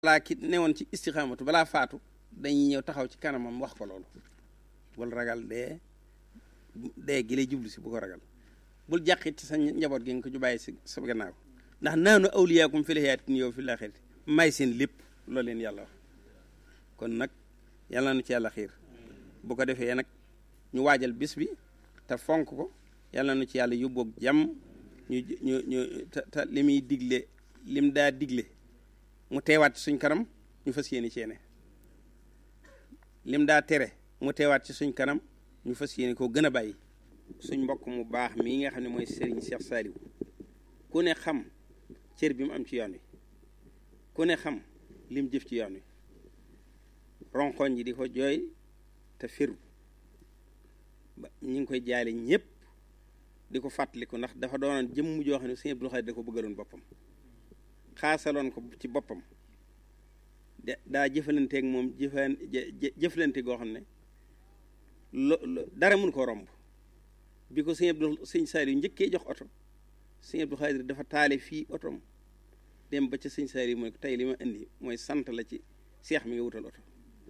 balaa ki newoon ci istixaamatu balaa faatu dañuy ñëw taxaw ci kanamam wax ko loolu bul ragal dee gi lay jublu si bu ko ragal bul jàqit ci sa njaboot gi nga ko ju bàyyi si sa gannaaw ndax naanu awliyaakum fil hayaati yow fil aaxirati may seen lépp loolu leen yàlla wax kon nag yàlla nu ci yàlla xiir bu ko defee nag ñu waajal bis bi te fonk ko yàlla nu ci yàlla yóbboog jàmm te li muy digle lim daa digle mu teewaat ci suñ kanam ñu fas yéene ceene lim daa tere mu teewaat ci suñ kanam ñu fas yéene koo gën a bàyyi suñ mbokk mu baax mii nga xam ne mooy Serigne Cheikh Saliou ku ne xam cër bi mu am ci yoon wi ku ne xam lim jëf ci yoon wi ronkoñ ji di ko jooy te firu ba ñu ngi koy jaale ñëpp di ko fàttaliku ndax dafa doonoon jëmm joo xam ne Sëñ Abdou Khadre da ko bëggaloon boppam xaasaloon ko ci boppam daa jëfalanteeg moom jëflante goo xam ne dara mun ko romb bi ko sëñ Saliou njëkkee jox oto Sëñ Abdou Khadre dafa taale fii otom dem ba ca sëñ Saliou mooy ko tey li ma indi mooy sant la ci seex mi nga wutal oto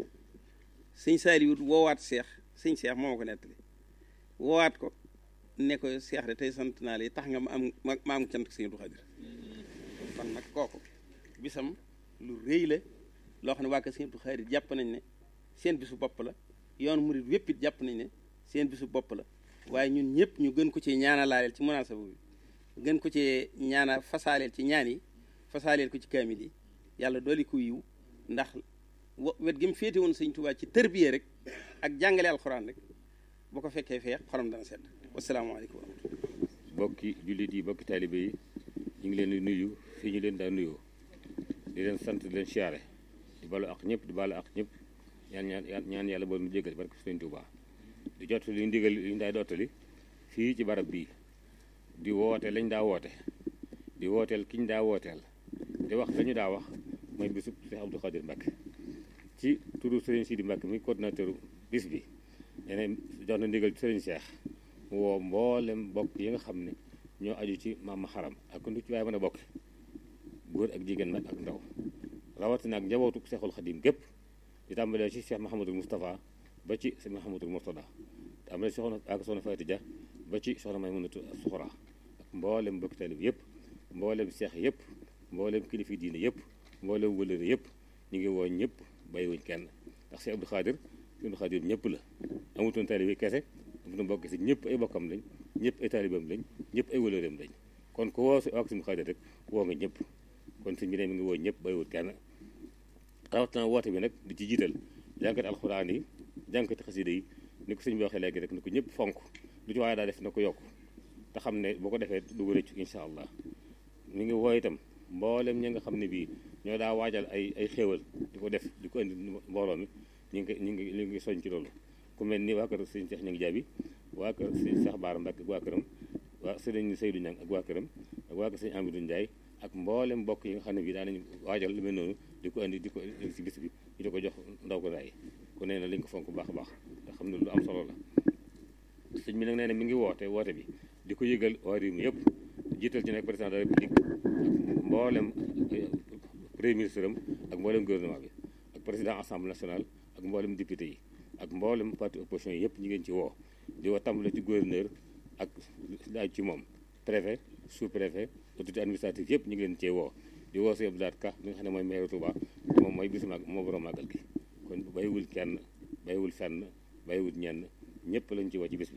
sëñ Saliou woowaat sëñ seex moo ma ko nettali woowaat ko ne ko seex de tey sant naa la tax nga ma am cant Sëñ Abdou Khadre kon nag kooku bisam lu rëy la loo xam ne waa kër Sëñ Abdou Khadre jàpp nañ ne seen bisu bopp la yoonu murid wépp it jàpp nañ ne seen bisu bopp la waaye ñun ñëpp ñu gën ko ci ñaanalaaleel ci munaasaba bi gën ko ci ñaana fasaaleel ci ñaan yi fasaaleel ko ci kaamil yi yàlla dooli ko yiw ndax wet gi mu féete woon Sëñ Tuubaa ci tërbiye rek ak jàngale alxuraan rek boo ko fekkee feex xolam dana sedd wasalaamaaleykum wa rahmatulah. bokki jullit yi bokki taalibe yi ñu ngi leen di nuyu fii ñu leen daa nuyoo di leen sant di leen siyaare di balu ak ñëpp di balu ak ñëpp ñaan yàlla bool mu jégal barke Sëñ Tuubaa di jot li ndigal li ñu daay dottali fii ci barab bii di woote lañ daa woote di wooteel kiñ daa wooteel di wax lañu daa wax mooy bisub Cheikh Abdou Khadre Mbacké ci turu Serigne Sidi Mbacké muy coordinateur bis bi yeneen jox na ndigal Serigne Cheikh woo mboolem bokk yi nga xam ne ñoo aju ci maam xaram ak ndu ci waaye mën a bokk góor ak jigéen nag ak ndaw rawatina ak njabootu Cheikhul Khadim gépp di tàmbalee ci Cheikh Mahamadul Moustapha ba ci Cheikh Mahamadul Mourtada tàmbalee soxna ak soxna Fatou Dia ba ci soxna Maymunatu Suxra ak mboolem bokk talib yëpp mboolem seex yëpp mboolem kilifi diine yëpp mboolem wëlëre yëpp ñu ngi woo ñëpp bàyyiwuñ kenn ndax Cheikh Abdou Khadre ñëpp la amutoon taalibe kese amutoon bokk si ñëpp ay bokkam lañ ñëpp ay taalibam lañ ñëpp ay wëlëreem lañ kon ku woo si ak Sëñ Khadre rek woo nga ñëpp kon sëñ bi ne mi ngi woo ñëpp bàyyiwul kenn rawatina woote bi nag di ci jiital jànkati alxuraan yi jànkati xasida yi ni ko sëñ bi waxee léegi rek ni ko ñëpp fonk lu ci waaye daa def na ko yokk te xam ne boo ko defee du ko rëccu incha allah mi ngi woo itam mboolem ñi nga xam ne bii ñoo daa waajal ay xéewal di ko def di ko indi mbooloo mi ñu ngi soñ ci loolu ku mel ni waa kër sëñ Cheikh Ñang Jaabi waa kër sëñ Cheikh Baara Mbacke ak waa këram waa sëriñ Seydou Ñang ak waa këram ak waa kër sëñ Amidou Ndiaye ak mboolem mbokk yi nga xam ne bii daanañu waajal lu mel noonu di ko indi di ko si bis bi ñu di ko jox ndaw ko daay ku nee na lañ ko fonk bu baax a baax te xam ne lu am solo la sëñ bi nag nee na mi ngi woote bi di ko yëgal waa réew mi yëpp jiital ci nag président de la république ak mboolem premier ministre am ak mboolem gouvernement bi ak président assemblée nationale ak mboolem député yi ak mboolem parti opposition yi yëpp ñu ngeen ci woo di woo tàmbale ci gouverneur ak laaj ci moom préfet sous préfet autorité administrative yëpp ñu ngi leen cee woo di woo Sëñ Abdou Lahad Ka mi nga xam ne mooy maire Touba moom mooy bisu mag moo borom màggal gi kon bàyyiwul kenn bàyyiwul fenn bàyyiwul ñenn ñëpp lañ ci woo ci bis bi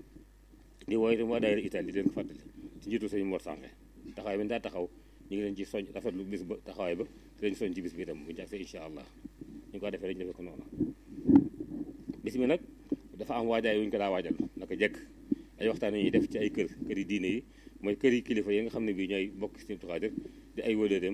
di woo itam waa daayira Italie di leen ko fàttali ci njiitu sëñ Mor Sànqe taxawaay bi daa taxaw ñu ngi leen ci soñ rafetlu bis ba taxawaay ba te leen soñ ci bis bi itam bu ñu jagsee incha allah ñu ko defee rek ñu defee ko noonu bis bi nag dafa am waajaay wu ñu ko daa waajal naka jekk ay waxtaan yi ñuy def ci ay kër yi diine yi mooy kër yi kilifa yi nga xam ne bii ñooy bokk Sëñ Abdou Khadre di ay wëlëreem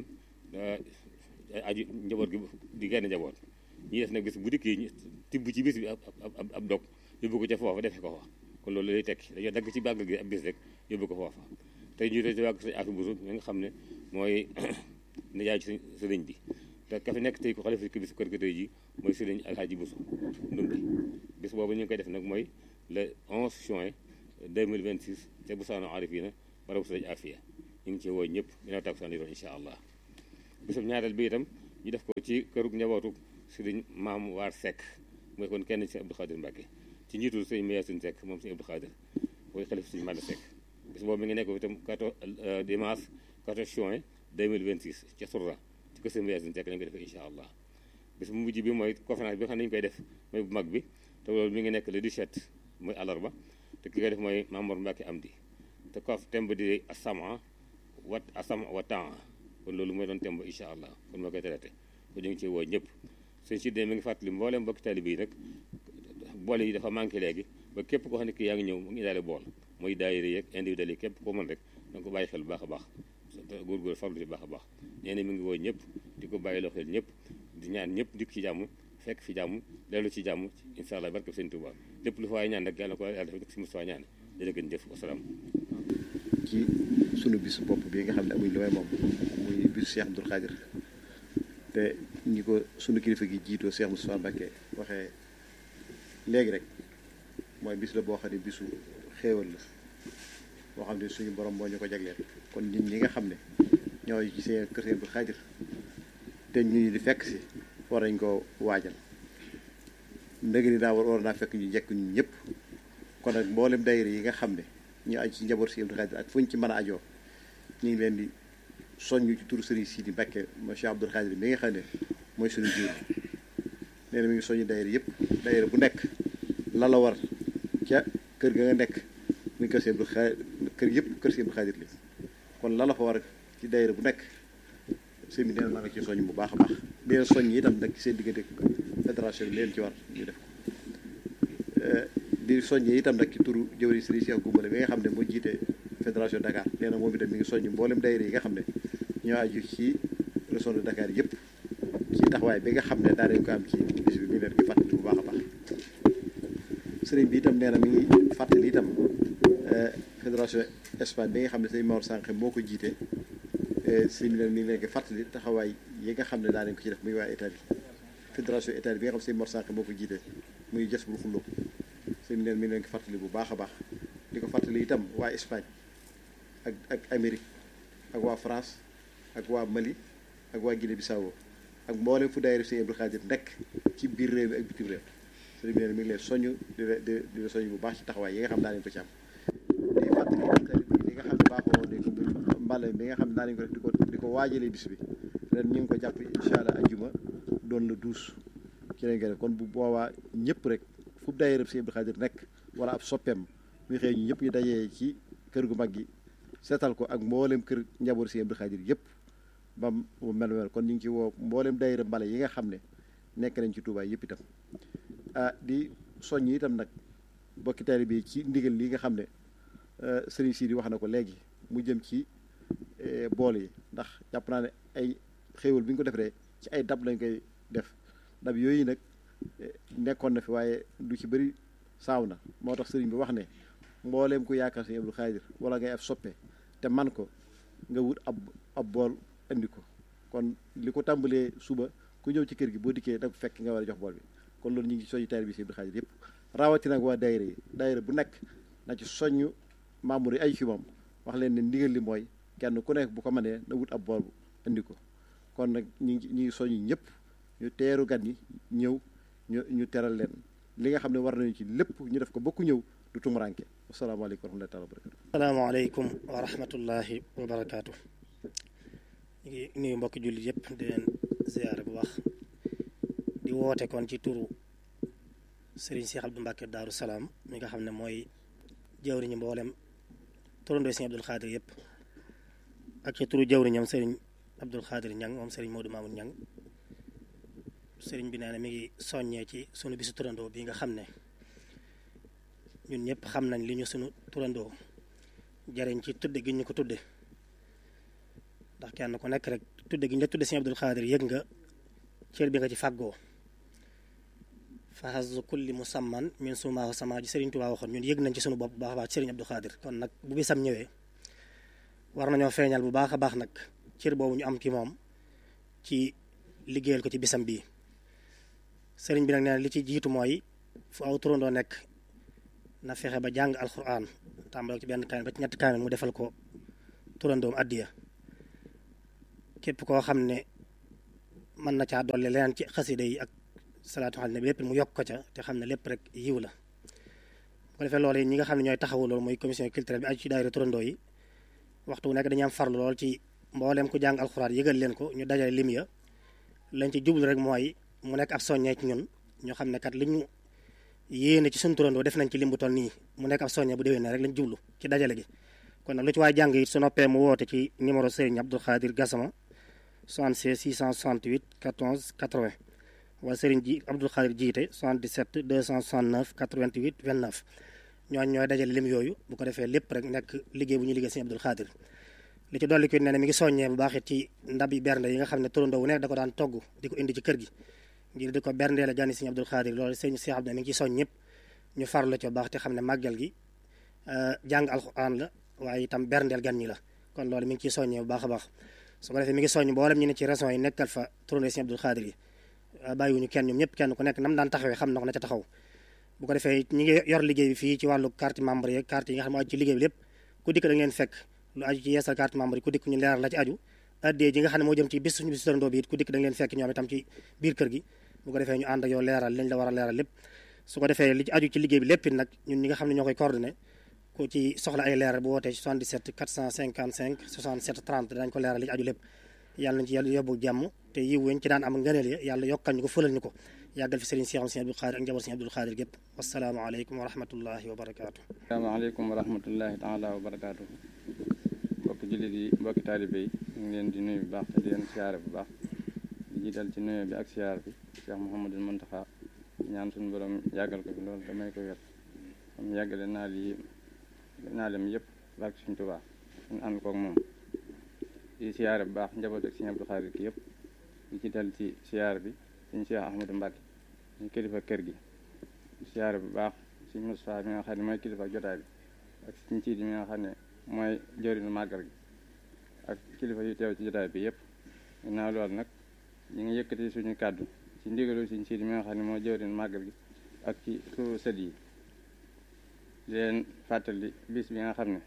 aju njaboot gi di genn njaboot ñi def nag bis bu dikkee tibb ci bis bi ab dog yóbbu ko ca foofa defee ko fa kon loolu lay tekki dañoo dagg ci bàggal gi ab bis rek yóbbu ko foofa tey ñu ci wàgg sëñ Afi Buso mi nga xam ne mooy nijaay ci sëriñ bi te ka fi nekk tey ko xalifa ki bisu kër ga tey ji mooy sëriñ Alhaaji Buso Ndumbe bis boobu ñu ngi koy def nag mooy le 11 juin 2026 ca Busaano Arifina barabu sëriñ Afiya ñu ngi ci woo ñëpp dina takk saan yoon incha allah bisub ñaareel bi itam ñu def ko ci këru njabootu sëriñ Maam Waar Seck mooy kon kenn ci Abdou Khadir Mbacke ci njiitul sëñ Mayacine Seck moom sëñ Abdou Khadir mooy xalif sëñ Malick Seck bis boobu mi ngi nekk itam dimanche 14 juin 2026 ca Sourda ci kër sëñ Mayacine Seck lañ ko defee incha allah bis bu mujj bi mooy conférence bi nga xam ne dañu koy def mooy bu mag bi te loolu mi ngi nekk le 17 mooy àllarba te ki koy def mooy Mamour Mbacke Amdi te kof thème ba di asama wa temps kon loolu mooy doon thème ba incha allah kon moo koy traité kon ñu ngi ciy woo ñëpp sëñ si mi ngi fàttali mboolem mbokki taalibe yi nag bool yi dafa manqué léegi ba képp koo xam ne kii yaa ngi ñëw mu ngi daale bool mooy daayira yeeg individuel yi képp koo mën rek da nga ko bàyyi xel bu baax a baax góorgóor farlu ci baax a baax nee na mi ngi woo ñëpp di ko bàyyi loo xel ñëpp di ñaan ñëpp dikk ci jàmm fekk fi jàmm dellu ci jàmm incha allah barke sëñ Tuubaa lépp lu fa waay ñaan rek yàlla ko yàlla def si Mustafa ñaan jërë ngeen jëf wasalaam ci sunu bisu bopp bi nga xam ne amuñ lu may moom muy bisu Cheikh Abdoul Khadir te ñi ko sunu kilifa gi jiitoo Cheikh Moustapha Mbacké waxee léegi rek mooy bis la boo xam ne bisu xéewal la boo xam ne suñu borom moo ñu ko jagleel kon ñun ñi nga xam ne ñooy ci seen kër Cheikh Abdoul Khadir te ñu di fekk si war nañ ko waajal ndëgg ni war naa fekk ñu jekk ñu ñëpp kon nag mboolem daayira yi nga xam ne ñu aju ci njaboot Cheikh Abdoul Khadir ak fu ñu ci mën a ajoo ñu ngi leen di soññu ci turu Serigne Sidi Mbacké mooy Cheikh Abdoul Khadir mi nga xam ne mooy suñu jiw nee na mi ngi soññu daayira yëpp daayira bu nekk la la war ca kër ga nga nekk muy kër Cheikh Abdoul Khadir kër yëpp kër Cheikh Abdoul Khadir li kon la la fa war ci daayira bu nekk sëñ bi nee na nga ci soññ bu baax a baax di leen soññ itam nag ci seen diggante fédération bi leen ci war ñu def ko di soññee itam nag ci turu jëwri Serigne Cheikh Goumbale bi nga xam ne moo jiite fédération Dakar nee na moom itam mi ngi soññ mboolem daayira yi nga xam ne ñoo aju ci région de Dakar yëpp ci taxawaay bi nga xam ne daa dañ ko am ci bis bi mi ngi leen di fàttali bu baax a baax sëriñ bi itam nee na mi ngi fàttali itam fédération Espagne bi nga xam ne sëñ Mor Sànq moo ko jiite sëñ bi mi ngi leen di fàttali taxawaay yi nga xam ne daa dañ ko ci def muy waa Italie fédération Italie bi nga xam ne sëñ Mor Sànq moo ko jiite muy jës bu xullo sëñ bi mi ngi leen di fàttali bu baax a baax di ko fàttali itam waa Espagne ak Amérique ak waa France ak waa Mali ak waa Guinée Bissau ak mboolem fu daayira Sëñ Abdoul Khadir nekk ci biir réew mi ak bitim réew sëñ bi mi ngi leen soññ di la soññ bu baax ci taxawaay yi nga xam daa nañ ko ci am di fàttali li nga xam ne baaxoo ne ko mbale bi nga xam ne daa nañ ko def di ko waajalee bis bi ren ñu ngi ko jàpp incha allah ajjuma doon la 12 ci lañ koy def kon bu boobaa ñëpp rek fu daayira Sëñ Abdoul Khadir nekk wala ab soppeem muy xëy ñu ñëpp ñu dajee ci kër gu mag gi seetal ko ak mboolem kër njaboot Sëñ Abdoul Khadir yëpp ba mu mel kon ñu ngi ci woo mboolem daayira mbale yi nga xam ne nekk nañ ci Touba yëpp itam di soññ itam nag bokki taalibe bi ci ndigal li nga xam ne Serigne Sidi wax na ko léegi mu jëm ci bool yi ndax jàpp naa ne ay xéewal bi ñu ko defee ci ay dab lañ koy def dab yooyu nag nekkoon na fi waaye du ci bëri saaw na moo tax Serigne bi wax ne mbooleem ku yaakaar Sëñ Abdoul Khadir wala ngay ab soppe te man ko nga wut ab bool indi ko kon li ko tàmbalee suba ku ñëw ci kër gi boo dikkee da fekk nga war a jox bool bi kon loolu ñu ngi soññu taalibe bi Sëñ Abdoul Khadir yëpp rawatina nag waa daayira yi daayira bu nekk na ci soññu membre yi ay ci moom wax leen ne ndigal li mooy kenn ku nekk bu ko mënee na wut ab bool bu indi ko kon nag ñu ngi soññu ñëpp ñu teeru gan yi ñëw ñu teral leen li nga xam ne war nañu ci lépp ñu def ko bokku ñëw du tumuranke asalaamaaleykum wa rahmatullahi wa barakatu asalaamaaleykum wa rahmatullahi wa barakaatu ñu ngi nuyu mbokki jullit yëpp di leen ziyaare bu baax di woote kon ci turu Serigne Cheikh Abdou Mbacké Daaru Salaam mi nga xam ne mooy jawriñu mboolem turandoo Serigne Abdoul Khadir yëpp ak ci turu jawriñam Serigne Abdoul Khadir Ñang moom Serigne Modou Mamoun Ñang Serigne bi nee na mi ngi soññee ci sunu bisu turandoo bi nga xam ne ñun ñëpp xam nañ li ñu sunu turandoo jariñ ci tudde gi ñu ko tudde ndax kenn ku nekk rek tudde gi ñu la tudde Serigne Abdoul Khadir yëg nga cër bi nga ci fàggoo fahazu kulli musamman min sumaahu sama ji Serigne Touba waxoon ñun yëg nañ ci sunu bopp bu baax a baax ci Serigne Abdoul Khadir kon nag bu bisam ñëwee war nañoo feeñal bu baax a baax nag cër boobu ñu am ci moom ci liggéeyal ko ci bisam bii Serigne bi nag nee na li ci jiitu mooy fu aw turandoo nekk na fexe ba jàng alxuraan tàmbale ci benn kaamil ba ci ñetti kaamil mu defal ko turandoom addiya képp koo xam ne mën na caa dolli leneen ci xasida yi ak salaatu ala nabi lépp mu yokk ko ca te xam ne lépp rek yiw la bu ko defee loolu ñi nga xam ne ñooy taxawu loolu mooy commission culturelle bi aju ci daayira turandoo yi waxtu bu nekk dañuy am farlu lool ci mbooleem ku jàng alxuraan yëgal leen ko ñu dajale lim ya lañ ci jublu rek mooy mu nekk ab soññee ci ñun ñoo xam ne kat li ñu yéene ci suñu turandoo def nañ ci lim bu toll nii mu nekk ab soññee bu déwénee rek lañ jublu ci dajale gi kon nag lu ci waay jàng it su noppee mu woote ci numéro Serigne Abdou Khadir Gassama 76 668 14 80 wala Serigne Abdou Khadir jiite 77 269 88 29 ñooñu ñooy dajale lim yooyu bu ko defee lépp rek nekk liggéey bu ñuy liggéey Serigne Abdou Khadir li ci dolli ko ne mi ngi soññee bu baax it ci ndabi bernde yi nga xam ne turandoo wu nekk da ko daan togg di ko indi ci kër gi ngir di ko berndee la gani Serigne Abdou Khadir loolu Serigne Cheikh Abdou mi ngi ci soñ ñëpp ñu farlu ci bu baax te xam ne màggal gi jàng alxuraan la waaye itam berndeel gan ñi la kon loolu mi ngi ciy soññee bu baax a baax su ko defee mi ngi soññ mboolem ñu ne ci régions yi nekkal fa turandoo Serigne Abdou Khadir yi bàyyiwuñu kenn ñoom ñëpp kenn ku nekk nam daan taxawee xam na ko na ca taxaw bu ko defee ñi ngi yor liggéey bi fii ci wàllu carte membre yi carte yi nga xam ne aju ci liggéey bi lépp ku dikk da ngeen fekk lu aju ci yeesal carte membre yi ku dikk ñu leeral la ci aju addee ji nga xam ne moo jëm ci bis suñu bis turandoo bi it ku dikk da ngeen fekk ñoom itam ci biir kër gi bu ko defee ñu ànd ak yow leeral lañ la war a leeral lépp su ko defee li ci aju ci liggéey bi lépp it nag ñun ñi nga xam ne ñoo koy coordonné ku ci soxla ay leeral bu wootee ci 77 455 67 30 dañ ko leeral li ci aju lépp yàlla nañ ci yàlla yóbbu jàmm te yiw weñ ci daan am ngëneel ya yàlla yokkal ñu ko fëlal ñu ko yàggal fi Serigne Cheikh Abdou Khadir ak njaboot Serigne Abdou Khadir gépp wasalaamaaleykum wa rahmatullahi wa barakaatu. asalaamaaleykum wa rahmatullahi taala wa barakaatu. mbokki jullit yi mbokki taalibe yi ñu ngi leen di nuyu bu baax te di leen siyaare bu baax di jiital ci nuyu bi ak siyaar bi Cheikh Mouhamadul Mountakha ñaan suñu borom yàggal ko fi loolu damay ko wér am yàggale naalem yëpp barke Sëriñ Tuubaa ñu ànd koog moom di siyaare bu baax njaboot ak Serigne Abdou Khadir ki yëpp di jiital ci siyaar bi Serigne Cheikh Ahmadou Mbacke ñu kilifa kër gi di siyaare bu baax Serigne Moustapha mi nga xam ne mooy kilifa jotaay bi ak Serigne Sidi mi nga xam ne mooy jëriñu màggal gi ak kilifa yu teew ci jotaay bi yëpp ginnaaw loolu nag ñu ngi yëkkati suñu kàddu ci ndigalu Serigne Sidi mi nga xam ne moo jëriñu màggal gi ak ci turu sët yi di leen fàttali bis bi nga xam ne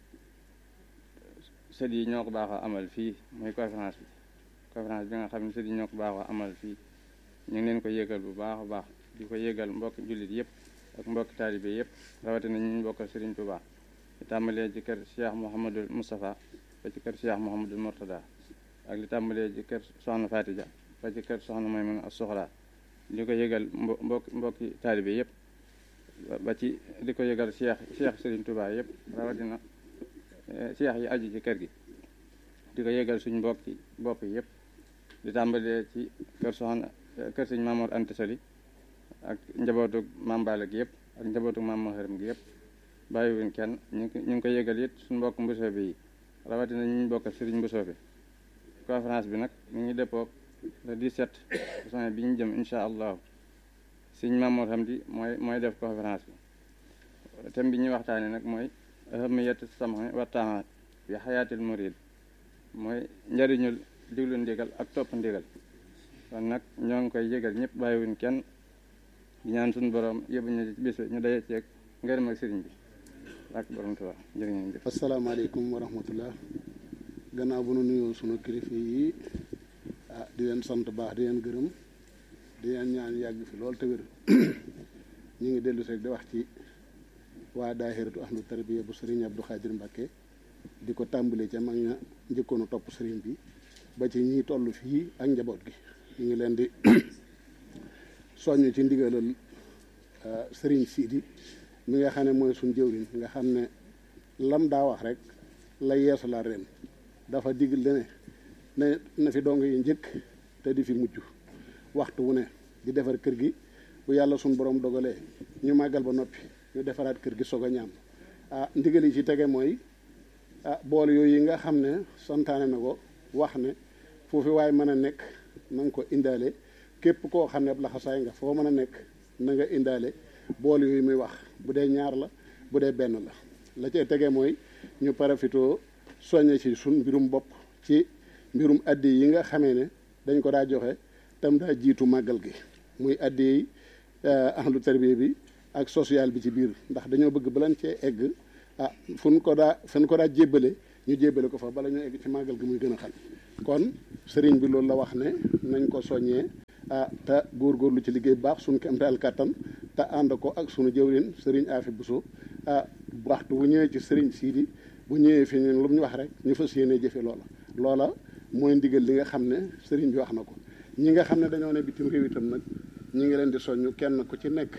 sët yi ñoo ko baaxoo amal fii mooy conférence bi nga xam ne sët yi ñoo ko baaxoo amal fii ñu ngi leen ko yëgal bu baax a baax di ko yëgal mbokki jullit yëpp ak mbokki taalibe yëpp rawatina ñu bokkal Serigne Touba li tàmbalee ci kër Cheikh Mouhamadul Moustapha ba ci kër Cheikh Mouhamadul Mourtada ak li tàmbalee ci kër Soxna Fatija ba ci kër Soxna Maymuna as-Suxra di ko yëgal mbokki taalibe yëpp ba ci di ko yëgal Cheikh Serigne Touba yëpp rawatina Cheikh yi aju ci kër gi di ko yëgal suñ mbokki bopp yëpp di tàmbalee ci kër sëñ Mamour Anta Sali ak njabootu Maam Balla gi yëpp ak njabootu Maam Maharam gi yëpp bàyyiwuñ kenn ñu ngi ko yëgal it suñ mbokk mbusoobe yi rawatina ñu bokk Serigne Mbusoobe conférence bi nag mi ngi dëppoog le 17 juin bi ñu jëm incha allahu sëñ Mamour Hamdi mooy def conférence bi thème bi ñuy waxtaane nag mooy ahamiyatu sam'i wa taa'ati fi xayaatil murid mooy njariñul diglu ndigal ak topp ndigal kon nag ñoo ngi koy yëgal ñëpp bàyyiwuñ kenn di ñaan suñu borom yóbbu ñu bis ñu daje ceeg ngërëm ak sëriñ bi ak borom Tuubaa jërëjëf. asalaamaaleykum wa rahmatullah gannaaw bu nu nuyoo sunu kilifa yi di leen sant baax di leen gërëm di leen ñaan yàgg fi loolu te wér ñu ngi dellu rek di wax ci waa daahiratu ahlu tarbiya bu Serigne Abdou Khadir Mbacke di ko tàmbalee ca mag ña njëkkoon a topp Serigne bi ba ci ñi toll fii ak njaboot gi ñu ngi leen di soññ ci ndigalal Serigne Sidi mi nga xam ne mooy suñ jëwriñ nga xam ne lam daa wax rek la yeesu la ren dafa digal ne na fi dong yi njëkk te di fi mujj waxtu wu ne di defar kër gi bu yàlla suñ borom dogalee ñu màggal ba noppi ñu defaraat kër gi soog a ñaam ndigal yi ci tege mooy bool yooyu yi nga xam ne santaane na ko wax ne foofu waaye mën a nekk na nga ko indaale képp koo xam ne ab laxasaay nga foo mën a nekk na nga indaale bool yooyu muy wax bu dee ñaar la bu dee benn la cay tege mooy ñu parafitoo soññe ci suñ mbirum bopp ci mbirum addi yi nga xamee ne dañ ko daa joxe tam daa jiitu màggal gi muy addi yi ahlu tarbiya bi ak social bi ci biir ndax dañoo bëgg balan cee egg fu ñu ko daa jébbale ñu jébbale ko fa bala ñu egg ci màggal gi muy gën a xam kon sëriñ bi loolu la wax ne nañ ko soññee te góorgóorlu ci liggéey bu baax suñu kéemtaal kattan te ànd ko ak suñu jëwriñ sëriñ Afi Bousso waxtu bu ñëwee ci sëriñ Sidi bu ñëwee fi ñun lu mu ñu wax rek ñu fas yéene jëfe loola mooy ndigal li nga xam ne sëriñ bi wax na ko ñi nga xam ne dañoo ne bitim réew itam nag ñi ngi leen di soññu kenn ku ci nekk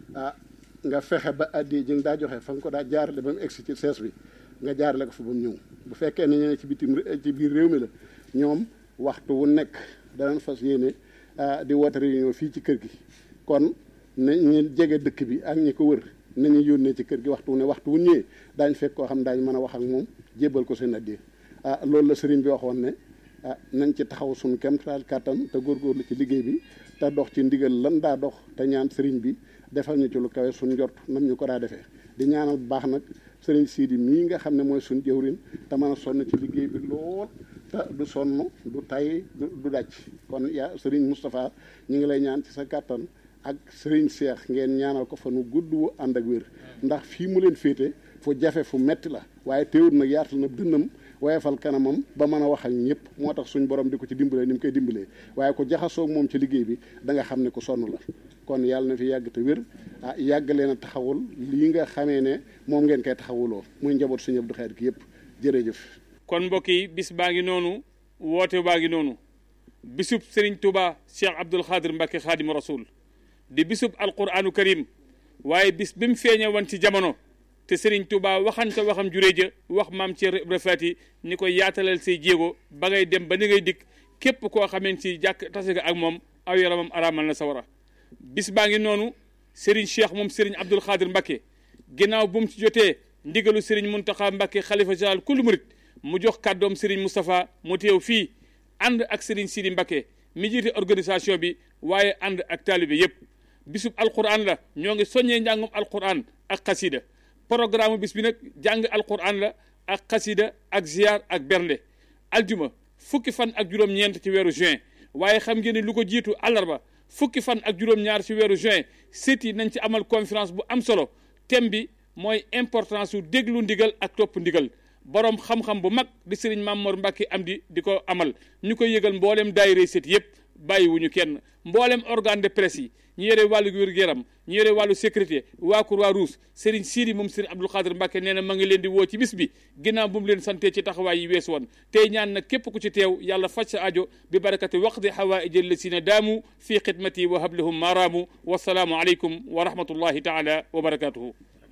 nga fexe ba addi ji nga daa joxe fa nga ko daa jaarale ba mu egsi ci sees bi nga jaarale ko fa ba mu ñëw bu fekkee ne ñu ne ci biir réew mi la ñoom waxtu wu nekk danañ fas yéene di woote réunion fii ci kër gi kon na ñu jege dëkk bi ak ñi ko wër nañu yónnee ci kër gi waxtu wu ne waxtu wu ñëwee daañ fekk koo xam daañ mën a wax ak moom jébbal ko seen addi loolu la sëriñ bi waxoon ne nañ ci taxaw suñu kéemtalaay kàttan te góorgóorlu ci liggéey bi te dox ci ndigal lan daa dox te ñaan sëriñ bi defal ñu ci lu kawe suñ njort nam ñu ko daa defee di ñaanal bu baax nag sëriñ Sidi mii nga xam ne mooy suñ jëwrin te mën a sonn ci liggéey bi lool te du sonn du tay du dàcc kon yaa sëriñ Moustapha ñu ngi lay ñaan ci sa kàttan ak sëriñ Cheikh ngeen ñaanal ko fa nu gudd wu ànd ak wér ndax fii mu leen féete fu jafe fu metti la waaye teewul nag yaatal na dënnam woyefal kanamam ba mën a wax ak ñëpp moo tax suñ borom di ko ci dimbalee ni mu koy dimbalee waaye ko jaxasoo moom ci liggéey bi da nga xam ne ku sonn la kon yàlla na fi yàgg te wér yàgg leen a taxawul lii nga xamee ne moom ngeen koy taxawuloo muy njaboot Sëriñ Abdou Khadre gi yëpp jërëjëf. kon mbokk yi bis baa ngi noonu woote baa ngi noonu bisub Serigne Touba Cheikh Abdoul Khadre Mbacké Khadimu Rasoul di bisub alquranu karim waaye bis bi mu feeñe woon ci jamono te Serigne Touba waxante waxam juree ja wax maam ci rafet ni ko yaatalal say jéego ba ngay dem ba ni ngay dikk képp koo xamee ci jàkk tase nga ak moom aw yaramam araamal na sawara bis baa ngi noonu Serigne Cheikh moom Serigne Abdoul Khadre Mbacké ginnaaw bu mu ci jotee ndigalu Serigne Mountakha Mbacké xalifa général kullu murit mu jox kàddoom Serigne Moustapha mu teew fii ànd ak Serigne Sidi Mbacké mi jiite organisation bi waaye ànd ak taalibe yépp bisub alquran la ñoo ngi soññee njàngum alquran ak xasida programme bis bi nag jàng alquran la ak xasida ak ziar ak bernde aljuma fukki fan ak juróom-ñeent ci weeru juin waaye xam ngeen ne lu ko jiitu àllarba fukki fan ak juróom-ñaar ci weeru juin seti nañ ci amal conférence bu am solo thème bi mooy importance su déglu ndigal ak topp ndigal borom xam-xam bu mag di Serigne Mamor Mbacké am di ko amal ñu koy yëgal mboolem daayira set yëpp bàyyiwuñu kenn mboolem organe de presse yi ñu yore wàllu wér-gu-yaram ñu yore wàllu sécurité waa Croix-Rouge Serigne Sidi moom Serigne Abdoul Khadre Mbacké nee na ma ngi leen di woo ci bis bi ginnaaw bu mu leen sante ci taxawaay yi weesu woon tey ñaan nag képp ku ci teew yàlla faj sa ajo bi barakati waqdi hawaïj allasina daamu fi xidmati wa hablahum maaraamu wasalaamu aleykum wa rahmatullahi taala wa barakatuhu.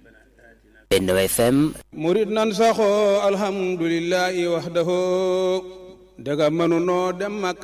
Benno FM murid nan saxoo alhamdulillahi wahdahu daga mënu noo dem Makka